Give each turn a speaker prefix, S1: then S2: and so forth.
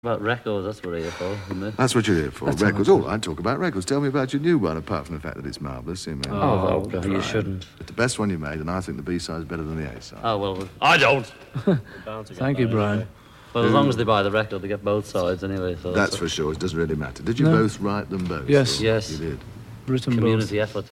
S1: About records, that's what I'm here for, isn't it?
S2: That's what you're here for, records. All right, talk about records. Tell me about your new one, apart from the fact that it's marvellous.
S1: Oh, God, you shouldn't.
S2: It's the best one you made, and I think the B-side's better than the A-side.
S1: Oh, well, I don't.
S3: Thank you, Brian.
S1: Well, as long as they buy the record, they get both sides anyway. So
S2: that's for sure. It doesn't really matter. Did you both write them both?
S3: Yes.
S1: Yes.
S2: You did.
S3: Written
S1: Community effort.